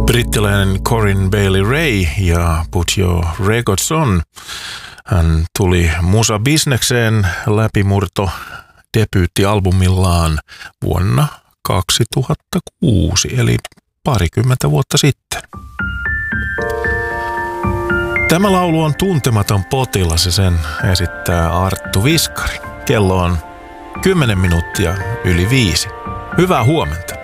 Brittiläinen Corinne Bailey Rae ja Put Your Records On. Hän tuli musabisnekseen läpimurto debyyttialbumillaan vuonna 2006, eli parikymmentä vuotta sitten. Tämä laulu on Tuntematon potilas ja sen esittää Arttu Viskari. Kello on 10 minuuttia yli 5. Hyvää huomenta.